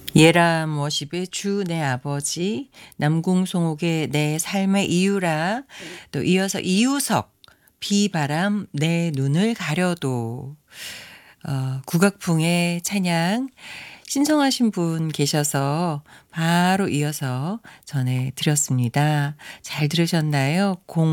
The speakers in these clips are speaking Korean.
예람 워십의 주 내 아버지, 남궁송옥의 내 삶의 이유라, 또 이어서 이유석 비바람 내 눈을 가려도, 국악풍의 찬양 신청하신 분 계셔서 바로 이어서 전해드렸습니다. 잘 들으셨나요?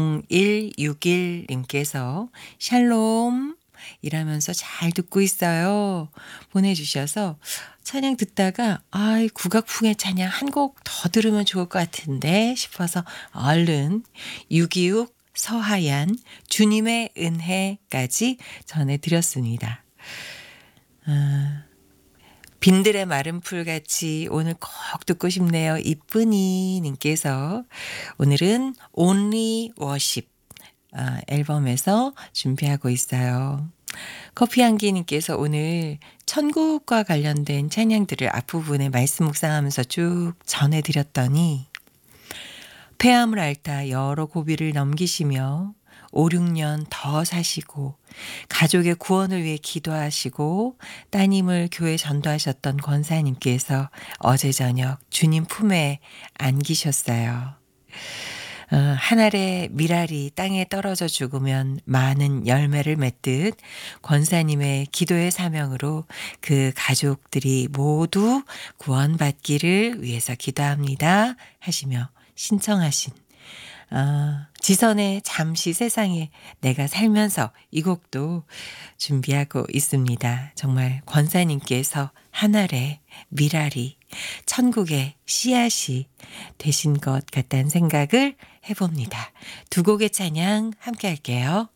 0161님께서 샬롬 일하면서 잘 듣고 있어요. 보내주셔서 찬양 듣다가 국악풍의 찬양 한 곡 더 들으면 좋을 것 같은데 싶어서 얼른 626 서하얀 주님의 은혜까지 전해드렸습니다. 빈들의 마른 풀같이 오늘 꼭 듣고 싶네요. 이쁜이 님께서 오늘은 Only Worship 앨범에서 준비하고 있어요. 커피향기님께서 오늘 천국과 관련된 찬양들을 앞부분에 말씀 묵상하면서 쭉 전해드렸더니 폐암을 앓다 여러 고비를 넘기시며 5, 6년 더 사시고 가족의 구원을 위해 기도하시고 따님을 교회 전도하셨던 권사님께서 어제 저녁 주님 품에 안기셨어요. 한 알의 밀알이 땅에 떨어져 죽으면 많은 열매를 맺듯 권사님의 기도의 사명으로 그 가족들이 모두 구원받기를 위해서 기도합니다 하시며 신청하신 지선의 잠시 세상에 내가 살면서 이 곡도 준비하고 있습니다. 정말 권사님께서 한 알의 밀알이 천국의 씨앗이 되신 것 같다는 생각을 해봅니다. 두 곡의 찬양 함께 할게요.